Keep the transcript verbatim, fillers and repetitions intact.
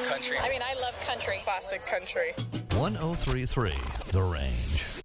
country. I mean, I love country. Classic country. one oh three point three The Range.